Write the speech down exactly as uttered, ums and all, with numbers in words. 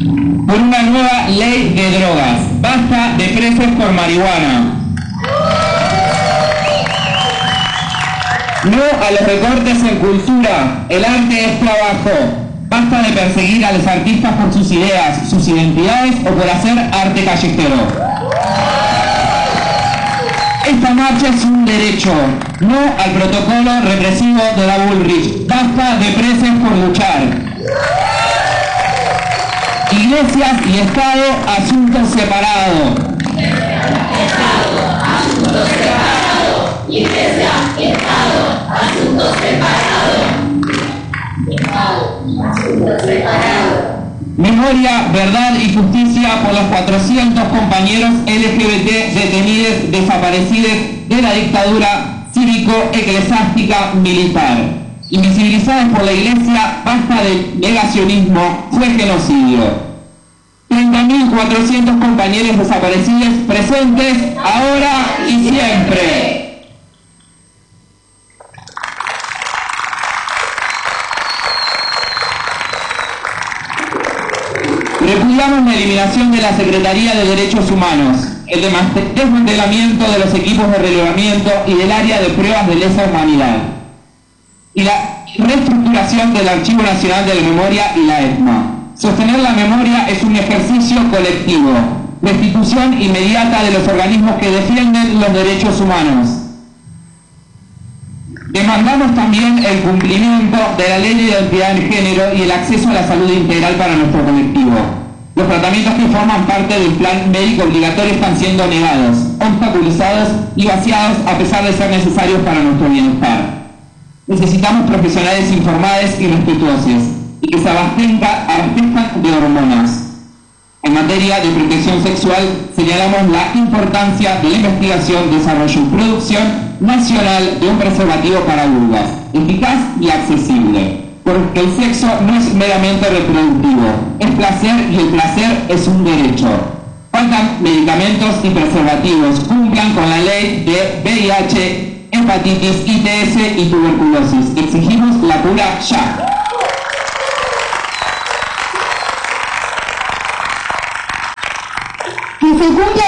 por una nueva ley de drogas. Basta de presos por marihuana. No a los recortes en cultura. El arte es trabajo. Basta de perseguir a los artistas por sus ideas, sus identidades o por hacer arte callejero. Esta marcha es un derecho, no al protocolo represivo de la Bullrich. Basta de presos por luchar. Iglesias y Estado, asuntos separados. Estado, asuntos separados. Iglesia, Estado, asuntos separados. Estado, asuntos separados. Memoria, verdad y justicia por los cuatrocientos compañeros L G B T detenidos, desaparecidos de la dictadura cívico-eclesiástica militar. Invisibilizados por la Iglesia, basta de negacionismo, fue genocidio. treinta mil cuatrocientos compañeros desaparecidos presentes ahora y siempre. Repudiamos la eliminación de la Secretaría de Derechos Humanos, el desmantelamiento de los equipos de relevamiento y del área de pruebas de lesa humanidad, y la reestructuración del Archivo Nacional de la Memoria y la ESMA. Sostener la memoria es un ejercicio colectivo, restitución inmediata de los organismos que defienden los derechos humanos. Demandamos también el cumplimiento de la Ley de Identidad de Género y el acceso a la salud integral para nuestro colectivo. Los tratamientos que forman parte del plan médico obligatorio están siendo negados, obstaculizados y vaciados a pesar de ser necesarios para nuestro bienestar. Necesitamos profesionales informados y respetuosos y que se abastezcan, abastezcan de hormonas. En materia de protección sexual, señalamos la importancia de la investigación, desarrollo y producción nacional de un preservativo para vulvas, eficaz y accesible, porque el sexo no es meramente reproductivo, es placer y el placer es un derecho. Faltan medicamentos y preservativos, cumplan con la ley de V I H, hepatitis, I T S y tuberculosis. Exigimos la cura ya. Que se cumpla